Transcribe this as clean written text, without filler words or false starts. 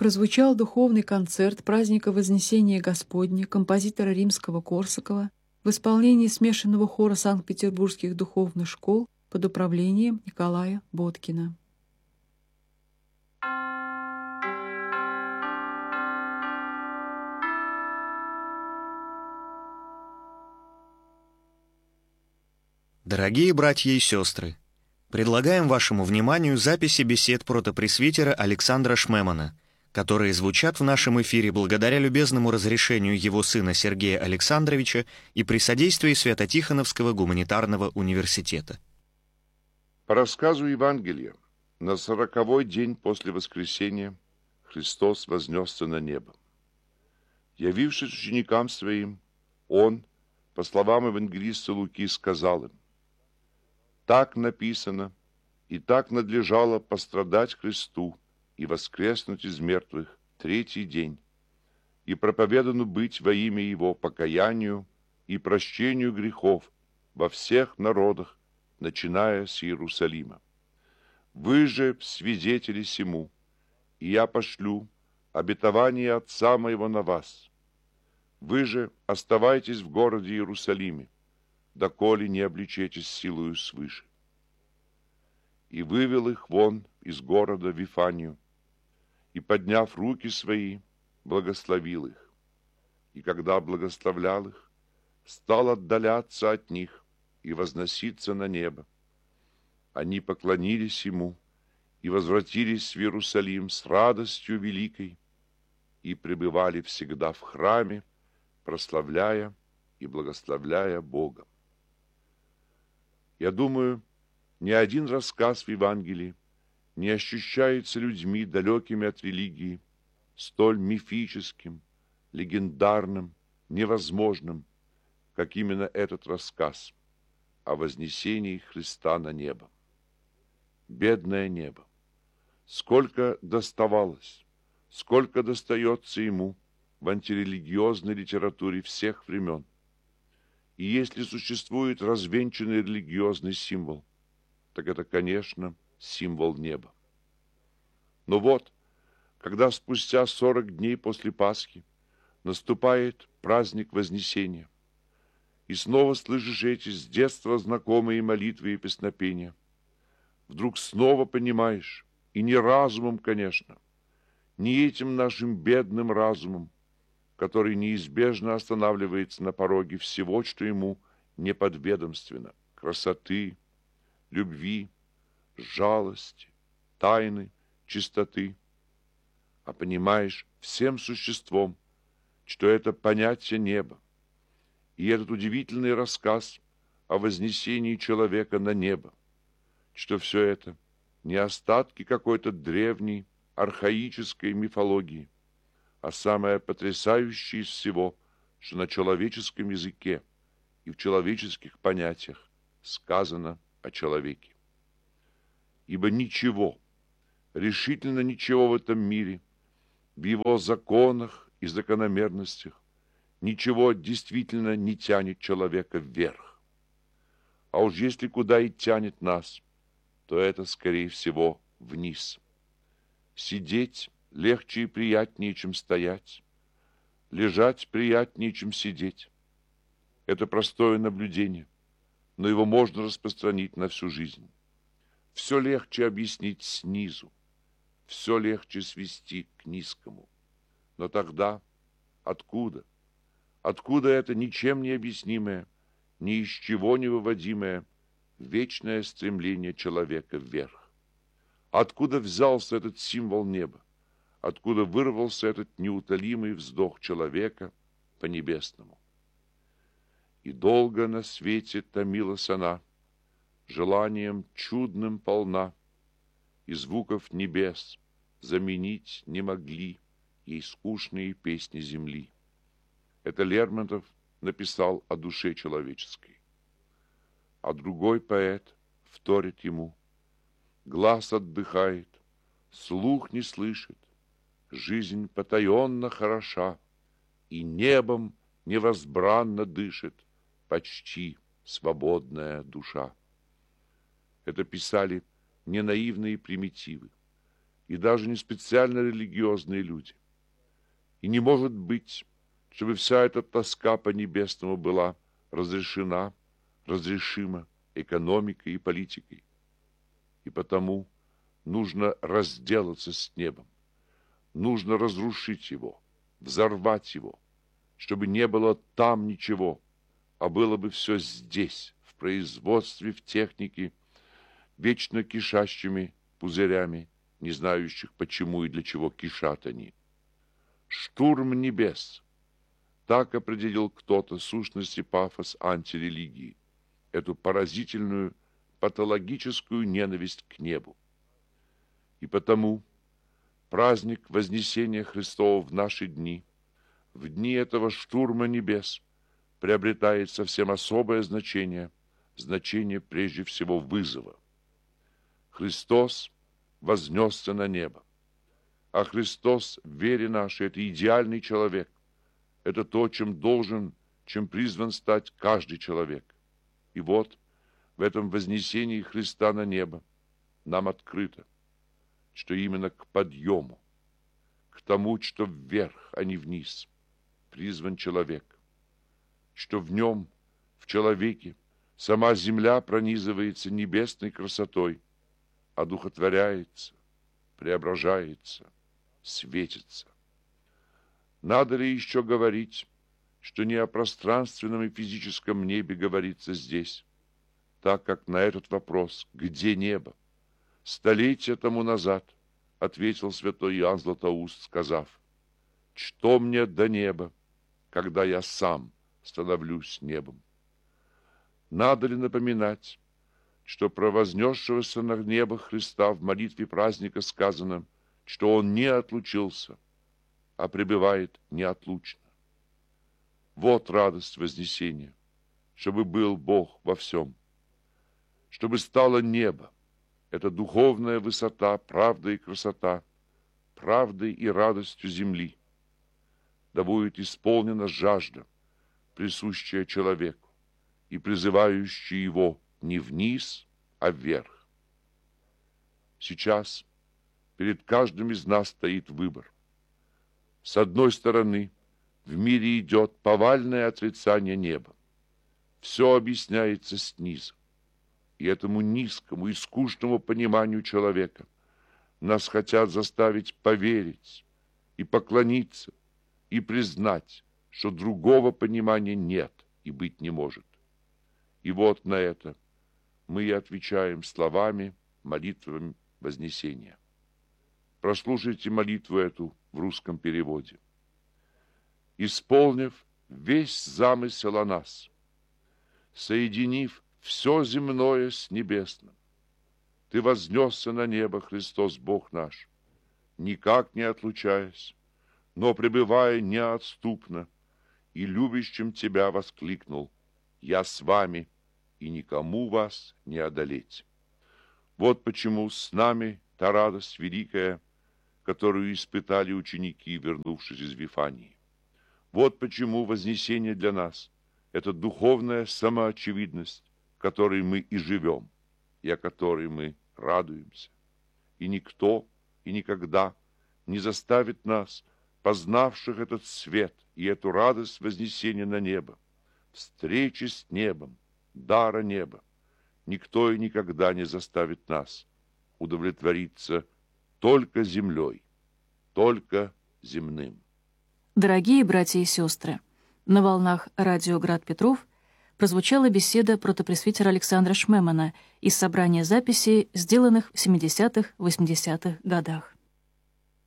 прозвучал духовный концерт праздника Вознесения Господня композитора римского Корсакова в исполнении смешанного хора Санкт-Петербургских духовных школ под управлением Николая Боткина. Дорогие братья и сестры, предлагаем вашему вниманию записи бесед протопресвитера Александра Шмемана, которые звучат в нашем эфире благодаря любезному разрешению его сына Сергея Александровича и при содействии Свято-Тихоновского гуманитарного университета. По рассказу Евангелия, на 40-й день после воскресения Христос вознесся на небо. Явившись ученикам своим, Он, по словам евангелиста Луки, сказал им: «Так написано, и так надлежало пострадать Христу и воскреснуть из мертвых третий день, и проповедану быть во имя Его покаянию и прощению грехов во всех народах, начиная с Иерусалима. Вы же свидетели сему, и я пошлю обетование Отца моего на вас. Вы же оставайтесь в городе Иерусалиме, доколе не обличетесь силою свыше». И вывел их вон из города в Вифанию, и, подняв руки свои, благословил их. И когда благословлял их, стал отдаляться от них и возноситься на небо. Они поклонились ему и возвратились в Иерусалим с радостью великой и пребывали всегда в храме, прославляя и благословляя Бога. Я думаю, ни один рассказ в Евангелии не ощущается людьми, далекими от религии, столь мифическим, легендарным, невозможным, как именно этот рассказ о вознесении Христа на небо. Бедное небо! Сколько доставалось, сколько достается ему в антирелигиозной литературе всех времен. И если существует развенчанный религиозный символ, так это, конечно, символ неба. Но вот, когда спустя 40 дней после Пасхи наступает праздник Вознесения, и снова слышишь эти с детства знакомые молитвы и песнопения, вдруг снова понимаешь, и не разумом, конечно, не этим нашим бедным разумом, который неизбежно останавливается на пороге всего, что ему неподведомственно: красоты, любви, жалости, тайны, чистоты. А понимаешь всем существом, что это понятие неба, и этот удивительный рассказ о вознесении человека на небо, что все это не остатки какой-то древней архаической мифологии, а самое потрясающее из всего, что на человеческом языке и в человеческих понятиях сказано о человеке. Ибо ничего, решительно ничего в этом мире, в его законах и закономерностях, ничего действительно не тянет человека вверх. А уж если куда и тянет нас, то это, скорее всего, вниз. Сидеть легче и приятнее, чем стоять. Лежать приятнее, чем сидеть. Это простое наблюдение, но его можно распространить на всю жизнь. Все легче объяснить снизу, все легче свести к низкому. Но тогда откуда? Откуда это ничем не объяснимое, ни из чего не выводимое вечное стремление человека вверх? Откуда взялся этот символ неба? Откуда вырвался этот неутолимый вздох человека по небесному? И долго на свете томилась она, желанием чудным полна, и звуков небес заменить не могли ей скучные песни земли. Это Лермонтов написал о душе человеческой. А другой поэт вторит ему: глаз отдыхает, слух не слышит, жизнь потаенно хороша, и небом невозбранно дышит почти свободная душа. Это писали не наивные примитивы. и даже не специально религиозные люди. И не может быть, чтобы вся эта тоска по небесному была разрешима экономикой и политикой. И потому нужно разделаться с небом, нужно разрушить его, взорвать его, чтобы не было там ничего, а было бы все здесь, в производстве, в технике, вечно кишащими пузырями, не знающих, почему и для чего кишат они. Штурм небес. Так определил кто-то сущность и пафос антирелигии, эту поразительную, патологическую ненависть к небу. И потому праздник Вознесения Христова в наши дни, в дни этого штурма небес, приобретает совсем особое значение, значение прежде всего вызова. Христос вознесся на небо. А Христос в вере нашей – это идеальный человек. Это то, чем призван стать каждый человек. И вот в этом вознесении Христа на небо нам открыто, что именно к подъему, к тому, что вверх, а не вниз, призван человек, что в нем, в человеке, сама земля пронизывается небесной красотой, одухотворяется, преображается, светится. Надо ли еще говорить, что не о пространственном и физическом небе говорится здесь, так как на этот вопрос «Где небо?» столетия тому назад ответил святой Иоанн Златоуст, сказав: «Что мне до неба, когда я сам становлюсь небом?» Надо ли напоминать, что про вознесшегося на небо Христа в молитве праздника сказано, что Он не отлучился, а пребывает неотлучно. Вот радость Вознесения, чтобы был Бог во всем, чтобы стало небо, это духовная высота, правда и красота, правдой и радостью земли. Да будет исполнена жажда, присущая человеку и призывающая его не вниз, а вверх. Сейчас перед каждым из нас стоит выбор. С одной стороны, в мире идет повальное отрицание неба. Все объясняется снизу. И этому низкому и скучному пониманию человека нас хотят заставить поверить и поклониться, и признать, что другого понимания нет и быть не может. И вот на это мы и отвечаем словами, молитвами Вознесения. Прослушайте молитву эту в русском переводе. «Исполнив весь замысел о нас, соединив все земное с небесным, Ты вознесся на небо, Христос Бог наш, никак не отлучаясь, но пребывая неотступно, и любящим Тебя воскликнул: «Я с вами, и никому вас не одолеть». Вот почему с нами та радость великая, которую испытали ученики, вернувшись из Вифании. Вот почему Вознесение для нас – это духовная самоочевидность, в которой мы и живем, и о которой мы радуемся. И никто и никогда не заставит нас, познавших этот свет и эту радость Вознесения на небо, встречи с небом, дара неба, никто и никогда не заставит нас удовлетвориться только землей, только земным. Дорогие братья и сестры, на волнах радио «Град Петров» прозвучала беседа протопресвитера Александра Шмемана из собрания записей, сделанных в 70-80-х годах.